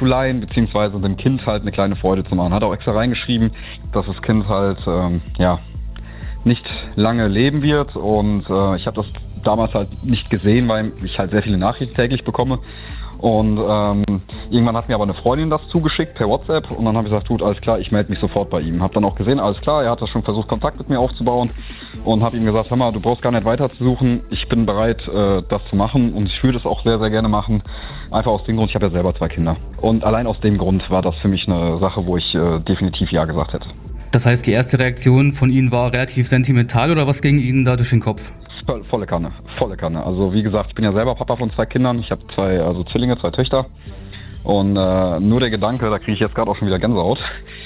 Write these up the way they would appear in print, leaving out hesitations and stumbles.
leihen, beziehungsweise dem Kind halt eine kleine Freude zu machen. Hat auch extra reingeschrieben, dass das Kind halt nicht lange leben wird, und ich habe das damals halt nicht gesehen, weil ich halt sehr viele Nachrichten täglich bekomme. Und irgendwann hat mir aber eine Freundin das zugeschickt per WhatsApp, und dann habe ich gesagt, gut, alles klar, ich melde mich sofort bei ihm. Habe dann auch gesehen, alles klar, er hat das schon versucht, Kontakt mit mir aufzubauen, und habe ihm gesagt, hör mal, du brauchst gar nicht weiter zu suchen, ich bin bereit, das zu machen, und ich würde es auch sehr, sehr gerne machen. Einfach aus dem Grund, ich habe ja selber 2 Kinder. Und allein aus dem Grund war das für mich eine Sache, wo ich definitiv Ja gesagt hätte. Das heißt, die erste Reaktion von Ihnen war relativ sentimental, oder was ging Ihnen da durch den Kopf? Volle Kanne. Also wie gesagt, ich bin ja selber Papa von 2 Kindern. Ich habe 2 Zwillinge, 2 Töchter. Und nur der Gedanke, da kriege ich jetzt gerade auch schon wieder Gänsehaut.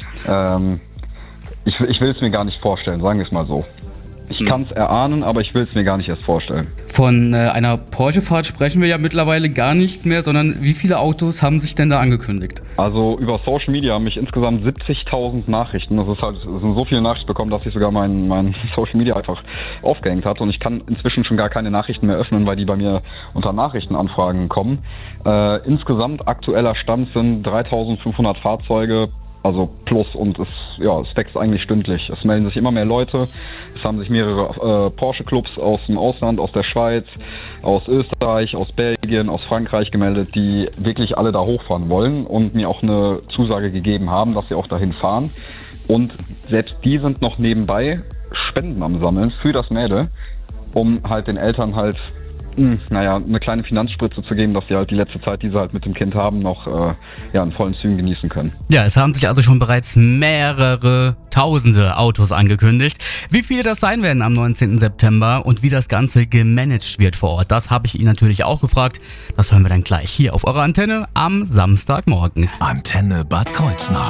Ich will es mir gar nicht vorstellen, sagen wir es mal so. Ich kann es erahnen, aber ich will es mir gar nicht erst vorstellen. Von einer Porsche-Fahrt sprechen wir ja mittlerweile gar nicht mehr, sondern wie viele Autos haben sich denn da angekündigt? Also über Social Media haben mich insgesamt 70.000 Nachrichten. Es sind so viele Nachrichten bekommen, dass ich sogar mein Social Media einfach aufgehängt hatte. Und ich kann inzwischen schon gar keine Nachrichten mehr öffnen, weil die bei mir unter Nachrichtenanfragen kommen. Insgesamt aktueller Stand sind 3.500 Fahrzeuge. Also plus, und es wächst eigentlich stündlich. Es melden sich immer mehr Leute. Es haben sich mehrere Porsche-Clubs aus dem Ausland, aus der Schweiz, aus Österreich, aus Belgien, aus Frankreich gemeldet, die wirklich alle da hochfahren wollen und mir auch eine Zusage gegeben haben, dass sie auch dahin fahren. Und selbst die sind noch nebenbei Spenden am Sammeln für das Mädel, um halt den Eltern halt eine kleine Finanzspritze zu geben, dass sie halt die letzte Zeit, die sie halt mit dem Kind haben, noch in vollen Zügen genießen können. Ja, es haben sich also schon bereits mehrere tausende Autos angekündigt. Wie viele das sein werden am 19. September und wie das Ganze gemanagt wird vor Ort, das habe ich ihn natürlich auch gefragt. Das hören wir dann gleich hier auf eurer Antenne am Samstagmorgen. Antenne Bad Kreuznach.